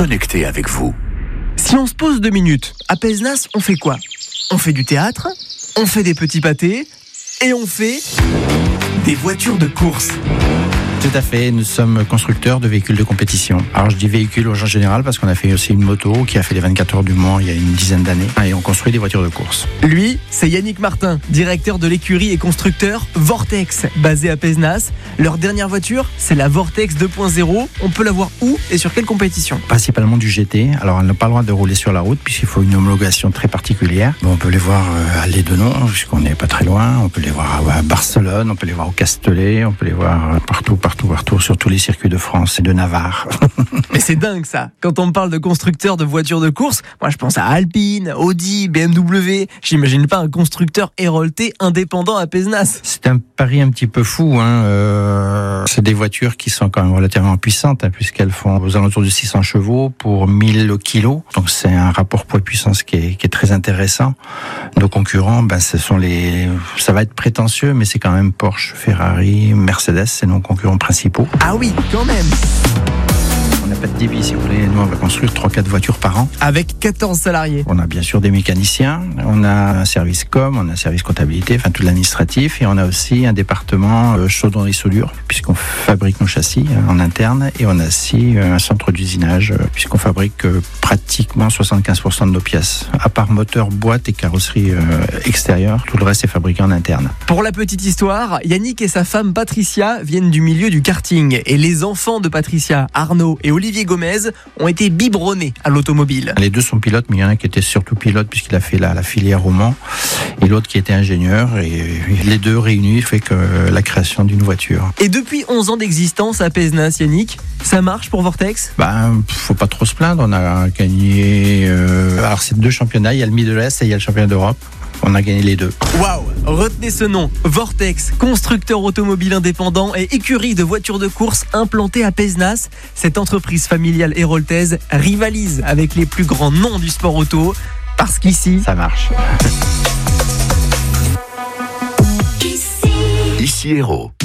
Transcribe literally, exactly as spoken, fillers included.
connectés avec vous. Si on se pose deux minutes, à Pézenas, on fait quoi? On fait du théâtre, on fait des petits pâtés et on fait des voitures de course. Tout à fait, nous sommes constructeurs de véhicules de compétition. Alors je dis véhicules au genre général parce qu'on a fait aussi une moto qui a fait les vingt-quatre heures du Mans il y a une dizaine d'années et on construit des voitures de course. Lui, c'est Yannick Martin, directeur de l'écurie et constructeur Vortex, basé à Pézenas. Leur dernière voiture, c'est la Vortex deux point zéro. On peut la voir où et sur quelle compétition? Principalement du G T. Alors elle n'a pas le droit de rouler sur la route puisqu'il faut une homologation très particulière. Bon, on peut les voir à Lédenon puisqu'on n'est pas très loin. On peut les voir à Barcelone, on peut les voir au Castellet, on peut les voir partout, partout. Partout, partout, sur tous les circuits de France et de Navarre. Mais c'est dingue ça. Quand on me parle de constructeurs de voitures de course, moi je pense à Alpine, Audi, B M W. J'imagine pas un constructeur hérolté indépendant à Pézenas. C'est un pari un petit peu fou. Hein. Euh, c'est des voitures qui sont quand même relativement puissantes, hein, puisqu'elles font aux alentours de six cents chevaux pour mille kilos. Donc c'est un rapport poids-puissance qui est, qui est très intéressant. Nos concurrents, ben, ce sont les... ça va être prétentieux, mais c'est quand même Porsche, Ferrari, Mercedes, c'est nos concurrents principaux. Ah oui, quand même. On n'a pas de débit, si vous voulez. Nous, on va construire trois quatre voitures par an. Avec quatorze salariés. On a bien sûr des mécaniciens, on a un service com, on a un service comptabilité, enfin tout l'administratif, et on a aussi un département euh, chaudronnerie-soudure, puisqu'on fabrique nos châssis euh, en interne, et on a aussi euh, un centre d'usinage, euh, puisqu'on fabrique euh, pratiquement soixante-quinze pour cent de nos pièces. À part moteur, boîte et carrosserie euh, extérieure, tout le reste est fabriqué en interne. Pour la petite histoire, Yannick et sa femme Patricia viennent du milieu du karting, et les enfants de Patricia, Arnaud et Olivier Gomez, ont été biberonnés à l'automobile. Les deux sont pilotes, mais il y en a un qui était surtout pilote puisqu'il a fait la, la filière au Mans, et l'autre qui était ingénieur, et les deux réunis fait que la création d'une voiture. Et depuis onze ans d'existence à Pézenas, Yannick, ça marche pour Vortex? Ben, faut pas trop se plaindre, on a gagné, euh, alors c'est deux championnats, il y a le Mid de l'Est et il y a le championnat d'Europe. On a gagné les deux. Waouh! Retenez ce nom, Vortex, constructeur automobile indépendant et écurie de voitures de course implantée à Pézenas. Cette entreprise familiale héroltaise rivalise avec les plus grands noms du sport auto, parce qu'ici, ça marche. Ici Hérault.